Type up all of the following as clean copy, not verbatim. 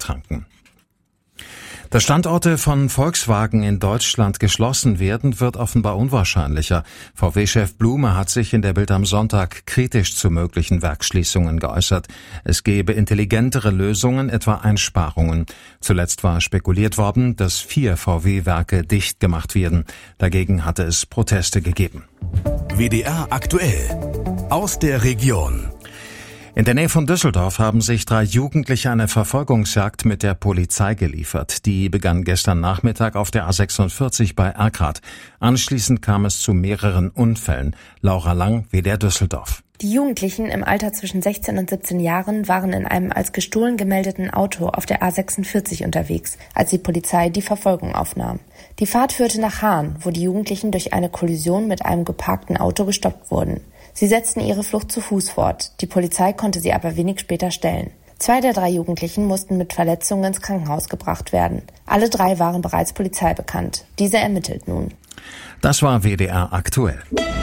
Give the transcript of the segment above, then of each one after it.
tanken. Dass Standorte von Volkswagen in Deutschland geschlossen werden, wird offenbar unwahrscheinlicher. VW-Chef Blume hat sich in der Bild am Sonntag kritisch zu möglichen Werksschließungen geäußert. Es gebe intelligentere Lösungen, etwa Einsparungen. Zuletzt war spekuliert worden, dass 4 VW-Werke dicht gemacht werden. Dagegen hatte es Proteste gegeben. WDR aktuell aus der Region. In der Nähe von Düsseldorf haben sich 3 Jugendliche eine Verfolgungsjagd mit der Polizei geliefert. Die begann gestern Nachmittag auf der A46 bei Erkrath. Anschließend kam es zu mehreren Unfällen. Laura Lang, WDR Düsseldorf. Die Jugendlichen im Alter zwischen 16 und 17 Jahren waren in einem als gestohlen gemeldeten Auto auf der A46 unterwegs, als die Polizei die Verfolgung aufnahm. Die Fahrt führte nach Hahn, wo die Jugendlichen durch eine Kollision mit einem geparkten Auto gestoppt wurden. Sie setzten ihre Flucht zu Fuß fort. Die Polizei konnte sie aber wenig später stellen. 2 der 3 Jugendlichen mussten mit Verletzungen ins Krankenhaus gebracht werden. Alle 3 waren bereits Polizei bekannt. Diese ermittelt nun. Das war WDR aktuell.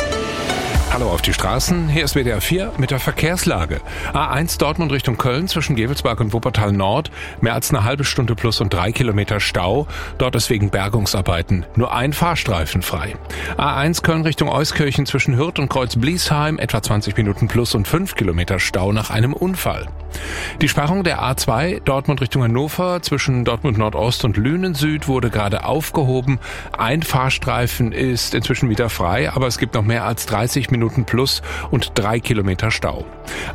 Hallo auf die Straßen, hier ist WDR 4 mit der Verkehrslage. A1 Dortmund Richtung Köln zwischen Gevelsberg und Wuppertal Nord, mehr als eine halbe Stunde plus und 3 Kilometer Stau. Dort ist wegen Bergungsarbeiten nur ein Fahrstreifen frei. A1 Köln Richtung Euskirchen zwischen Hürth und Kreuz-Bliesheim, etwa 20 Minuten plus und 5 Kilometer Stau nach einem Unfall. Die Sperrung der A2 Dortmund Richtung Hannover zwischen Dortmund Nordost und Lünen Süd wurde gerade aufgehoben. Ein Fahrstreifen ist inzwischen wieder frei, aber es gibt noch mehr als 30 Minuten plus und 3 Kilometer Stau.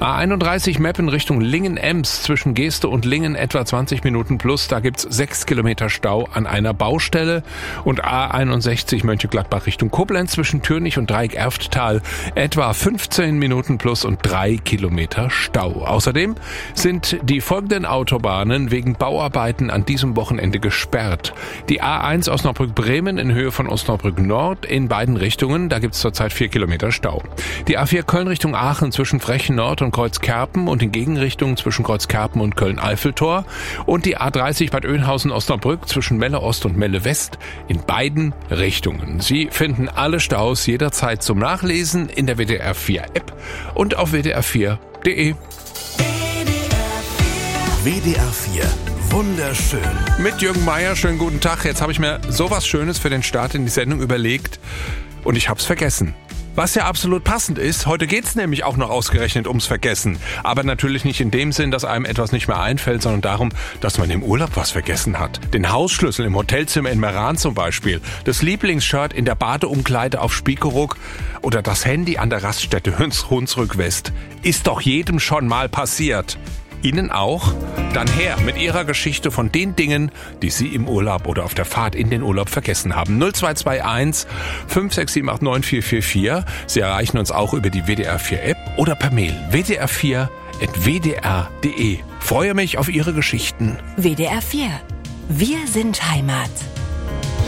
A31 Meppen Richtung Lingen-Ems zwischen Geeste und Lingen etwa 20 Minuten plus. Da gibt's 6 Kilometer Stau an einer Baustelle. Und A61 Mönchengladbach Richtung Koblenz zwischen Türnich und Dreieck-Erfttal etwa 15 Minuten plus und 3 Kilometer Stau. Außerdem sind die folgenden Autobahnen wegen Bauarbeiten an diesem Wochenende gesperrt. Die A1 Osnabrück-Bremen in Höhe von Osnabrück Nord in beiden Richtungen. Da gibt's zurzeit 4 Kilometer Stau. Die A4 Köln Richtung Aachen zwischen Frechen Nord und Kreuzkerpen und in Gegenrichtung zwischen Kreuzkerpen und Köln-Eiffeltor. Und die A30 Bad Oeynhausen-Osnabrück zwischen Melle Ost und Melle West in beiden Richtungen. Sie finden alle Staus jederzeit zum Nachlesen in der WDR 4 App und auf wdr4.de. WDR 4. Wunderschön. Mit Jürgen Meier, schönen guten Tag. Jetzt habe ich mir sowas Schönes für den Start in die Sendung überlegt und ich habe es vergessen. Was ja absolut passend ist, heute geht's nämlich auch noch ausgerechnet ums Vergessen. Aber natürlich nicht in dem Sinn, dass einem etwas nicht mehr einfällt, sondern darum, dass man im Urlaub was vergessen hat. Den Hausschlüssel im Hotelzimmer in Meran zum Beispiel, das Lieblingsshirt in der Badeumkleide auf Spiekeroog oder das Handy an der Raststätte Hunsrück West. Ist doch jedem schon mal passiert. Ihnen auch? Dann her mit Ihrer Geschichte von den Dingen, die Sie im Urlaub oder auf der Fahrt in den Urlaub vergessen haben. 0221 56789 444. Sie erreichen uns auch über die WDR 4 App oder per Mail wdr4@wdr.de. Freue mich auf Ihre Geschichten. WDR 4. Wir sind Heimat.